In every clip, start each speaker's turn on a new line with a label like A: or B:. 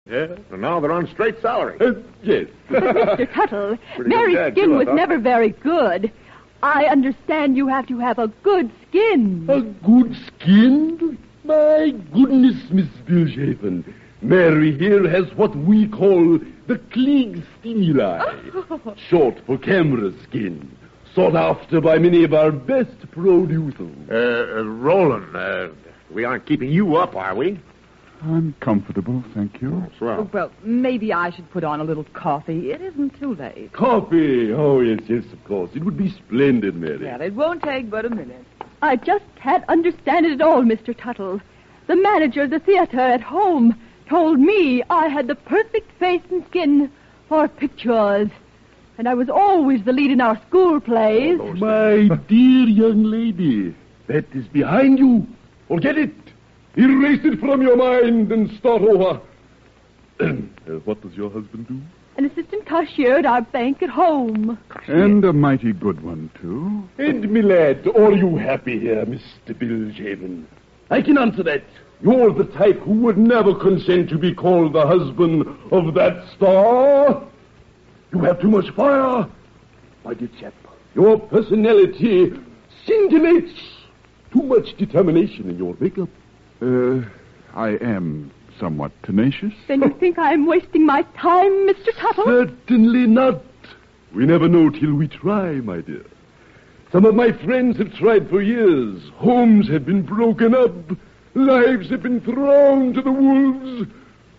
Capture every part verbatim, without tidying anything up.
A: Yeah, and now they're on straight salary.
B: Uh, yes.
C: Mister Tuttle,
A: Pretty
C: Mary's
A: good dad,
C: skin
A: too, I
C: was
A: thought.
C: never very good. I understand you have to have a good skin.
B: A good skin? My goodness, Miss Bilshaven. Mary here has what we call the Klieg stimuli. Short for camera skin. Sought after by many of our best producers.
A: Uh, uh, Roland, uh, we aren't keeping you up, are we?
D: I'm comfortable, thank you.
A: Swell.
E: Well, maybe I should put on a little coffee. It isn't too late.
B: Coffee. Oh, yes, yes, of course. It would be splendid, Mary.
E: Well, it won't take but a minute.
C: I just can't understand it at all, Mister Tuttle. The manager of the theater at home told me I had the perfect face and skin for pictures. And I was always the lead in our school plays.
B: My dear young lady, that is behind you. Forget it. Erase it from your mind and start over. uh, what does your husband do?
C: An assistant cashier at our bank at home.
D: And a mighty good one, too.
B: And, me lad, are you happy here, Mister Bilshaven? I can answer that. You're the type who would never consent to be called the husband of that star. You have too much fire. My dear chap, your personality scintillates. Too much determination in your makeup.
D: Uh, I am somewhat tenacious.
C: Then you think I'm wasting my time, Mister Tuttle?
B: Certainly not. We never know till we try, my dear. Some of my friends have tried for years. Homes have been broken up. Lives have been thrown to the wolves.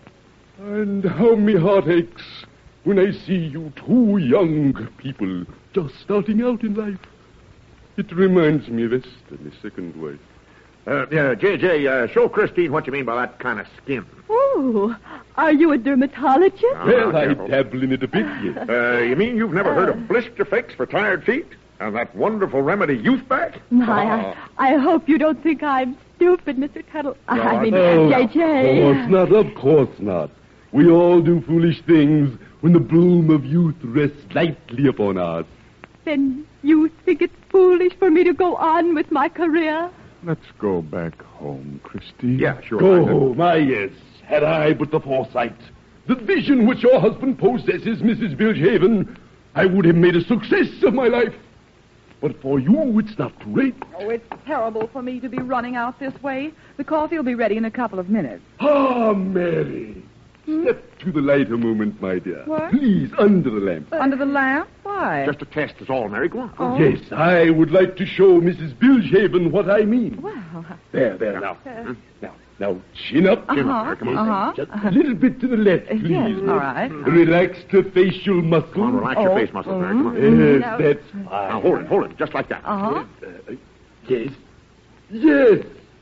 B: And how me heart aches when I see you two young people just starting out in life. It reminds me of Esther, my second wife.
A: Uh, yeah, J J, uh, show Christine what you mean by that kind of skin.
C: Oh, are you a dermatologist?
A: Ah,
B: Well, I
A: careful.
B: dabble in it a bit, yes.
A: Uh, you mean you've never heard of blister fix for tired feet? And that wonderful remedy, Youth Back?
C: My, I, I hope you don't think I'm stupid, Mister Tuttle. I
A: I
C: mean,
B: Oh,
C: J
B: Of
C: J.
B: course not, of course not. We all do foolish things when the bloom of youth rests lightly upon us.
C: Then you think it's foolish for me to go on with my career?
D: Let's go back home, Christine.
A: Yeah, sure.
B: Go home, ah, yes. Had I but the foresight, the vision which your husband possesses, Missus Bilshaven, I would have made a success of my life. But for you, it's not too late.
E: Oh, it's terrible for me to be running out this way. The coffee will be ready in a couple of minutes.
B: Ah, Mary. Step to the light a moment, my dear.
E: What?
B: Please, under the lamp.
E: Under the lamp? Why?
A: Just a test is all, Mary. Go on.
E: Oh.
B: Yes, I would like to show Missus Bilshaven what I mean.
E: Well,
B: There, there, now. Now, now, chin up.
E: Uh-huh,
B: up. Yes,
E: uh-huh.
B: Just a little bit to the left,
E: Uh,
B: please.
E: yes, all right.
B: Relax the facial muscle.
A: Come on, relax your
E: Oh,
A: face muscles, Mary. Come on.
B: Yes,
E: No.
B: that's fine.
A: Now, hold it, hold it, just like that.
E: uh-huh.
B: Uh, yes. Yes.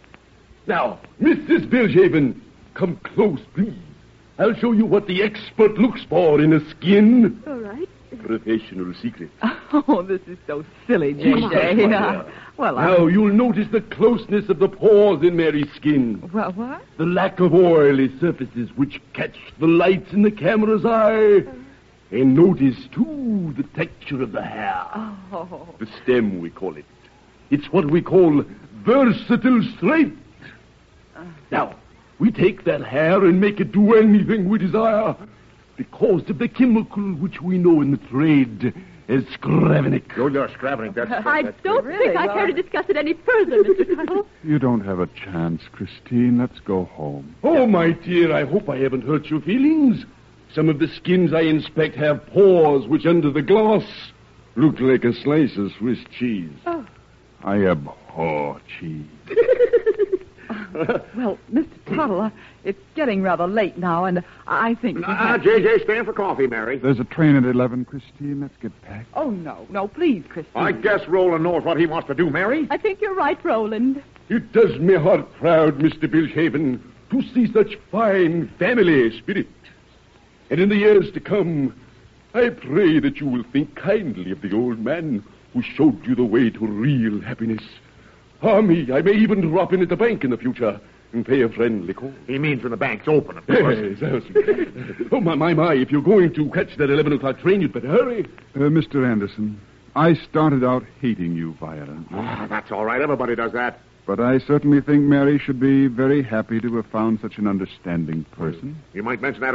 B: Now, Missus Bilshaven, come close, please. I'll show you what the expert looks for in a skin.
C: All right.
B: Professional secret.
E: Oh, this is so silly, J
B: Come on,
E: J.
B: come on,
E: Uh,
B: dear.
E: well, I...
B: Now, you'll notice the closeness of the pores in Mary's skin.
E: Well, what?
B: The lack of oily surfaces which catch the lights in the camera's eye. And notice, too, the texture of the hair.
E: Oh.
B: The stem, we call it. It's what we call versatile straight. Now, we take that hair and make it do anything we desire because of the chemical which we know in the trade as Skravnik.
A: You're, you're scrabbling. That's, that's,
C: I
A: that's
C: don't
A: good.
E: Really?
C: think I
E: Well,
C: care to discuss it any further, Mister Tuttle.
D: You don't have a chance, Christine. Let's go home.
B: Oh, my dear, I hope I haven't hurt your feelings. Some of the skins I inspect have pores which under the glass look like a slice of Swiss cheese.
D: I abhor cheese.
E: Well, Mister Tuttle, uh, it's getting rather late now, and I think... we
A: Ah,
E: had-
A: J J, stand for coffee, Mary.
D: There's a train at eleven, Christine. Let's get packed.
E: Oh, no, no, please, Christine.
A: I guess Roland knows what he wants to do, Mary.
C: I think you're right, Roland.
B: It does me heart proud, Mister Bilshaven, to see such fine family spirit. And in the years to come, I pray that you will think kindly of the old man who showed you the way to real happiness. Ah, me, I may even drop in at the bank in the future and pay a friendly call.
A: He means when the bank's open, of course.
B: Yes, yes. Oh, my, my, my, if you're going to catch that eleven o'clock train, you'd better hurry.
D: Uh, Mister Anderson, I started out hating you violently.
A: Ah, that's all right. Everybody does that.
D: But I certainly think Mary should be very happy to have found such an understanding person.
A: You might mention that